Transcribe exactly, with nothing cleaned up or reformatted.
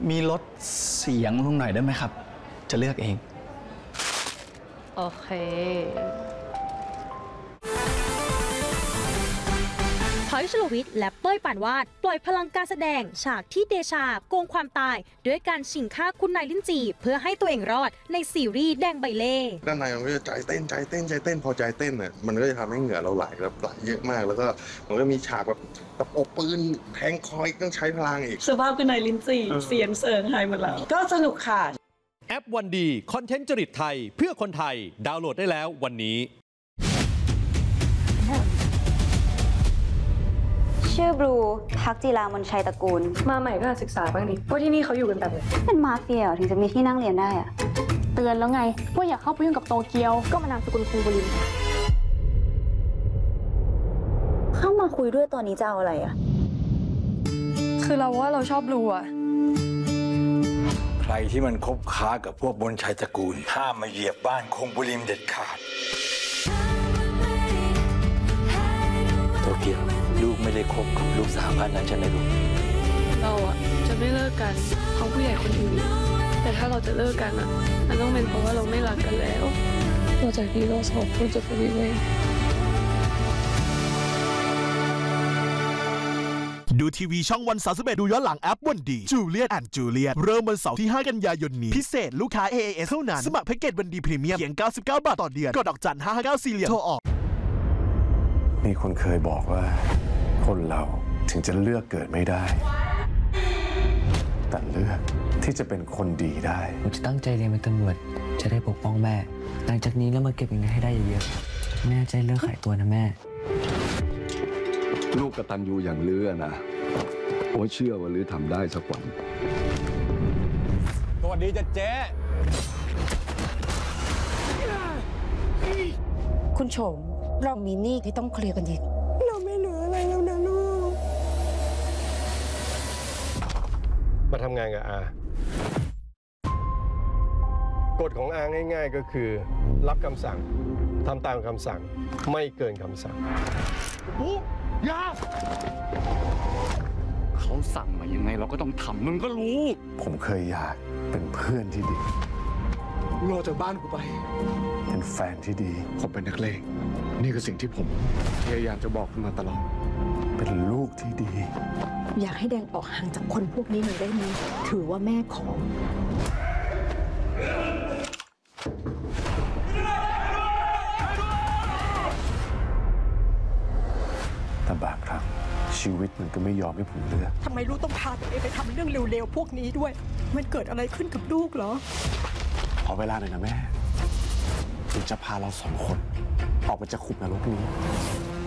มีลดเสียงลงหน่อยได้ไหมครับจะเลือกเองโอเคพอยชลวิทย์และเป้ยปานวาดปล่อยพลังการแสดงฉากที่เดชาโกงความตายด้วยการชิงฆ่าคุณนายลิ้นจี่เพื่อให้ตัวเองรอดในซีรีส์แดงใบเล่ด้านในมันก็จะใจเต้นใจเต้นใจเต้นพอใจเต้นเนี่ยมันก็จะทำให้เหงื่อเราไหลแล้วไหลเยอะมากแล้วก็มันก็มีฉากแบบตะปบปืนแทงคอยต้องใช้พลังอีกสภาพคุณนายลิ้นจี่เสียงเสริงหายหมดแล้วก็สนุกค่ะแอปวันดีคอนเทนต์จริตไทยเพื่อคนไทยดาวน์โหลดได้แล้ววันนี้ชื่อบลูทักจิรามนชัยตระกูลมาใหม่ก็ศึกษาบ้างดิว่าที่นี่เขาอยู่กันแบบไหนเป็นมาเฟียถึงจะมีที่นั่งเรียนได้อะเตือนแล้วไงว่าอยากเข้าไปยุ่งกับโตเกียวก็มานามสกุลคุงบุรินเข้ามาคุยด้วยตอนนี้จะเอาอะไรอะคือเราว่าเราชอบบลูอะใครที่มันคบค้ากับพวกมนชัยตระกูลห้ามมาเหยียบบ้านคงบุริมเด็ดขาดโตเกียวลูกไม่ได้คบกับลูกสาวบ้านนั้นใช่ไหมลูกเราอะจะไม่เลิกกันเพราะผู้ใหญ่คนอื่นแต่ถ้าเราจะเลิกกันอะมันต้องเป็นเพราะว่าเราไม่รักกันแล้วเราจากที่เราสองคนจะไปวิเวกดูทีวีช่องวันสามสิบเอ็ดดูย้อนหลังแอปวันดีจูเลียตแอนด์จูเลียตเริ่มวันเสาร์ที่ห้ากันยายนนี้พิเศษลูกค้า เอ เอ เอส เท่านั้นสมัครแพ็กเกจวันดีพรีเมียมเพียงเก้าสิบเก้าบาทต่อเดือนกดดอกจันห้าห้าเก้าสี่เหลี่ยมโทรออกมีคนเคยบอกว่าคนเราถึงจะเลือกเกิดไม่ได้แต่เลือกที่จะเป็นคนดีได้ผมจะตั้งใจเรียนเป็นตำรวจจะได้ปกป้องแม่หลังจากนี้แล้วมาเก็บเงินให้ได้เยอะๆแม่ใจเลิกขายตัวนะแม่ลูกกตัญญูอย่างเลือนะโอ้เชื่อว่าลือทำได้สักวันสวัสดีจ้ะเจ๊คุณโฉมเรามีหนี้ที่ต้องเคลียร์กันอีกเราไม่เหลืออะไรแล้วนะลูกมาทำงานกับอากฎของอาง่ายๆก็คือรับคำสั่งทำตามคำสั่งไม่เกินคำสั่งปุ๊บยาเขาสั่งมายังไงเราก็ต้องทำมึงก็รู้ผมเคยอยากเป็นเพื่อนที่ดีรอจากบ้านกูไปเป็นแฟนที่ดีผมเป็นนักเลงนี่คือสิ่งที่ผมพยายามจะบอกคุณมาตลอดเป็นลูกที่ดีอยากให้แดงออกห่างจากคนพวกนี้หน่อยได้ไหมถือว่าแม่ขอแต่บางครั้งชีวิตมันก็ไม่ยอมให้ผมเลือกทำไมลูกต้องพาตัวเองไปทำเรื่องเร็วๆพวกนี้ด้วยมันเกิดอะไรขึ้นกับลูกเหรอขอเวลาหน่อยนะแม่ผมจะพาเราสองคนออกไปจากคุกนรกนี้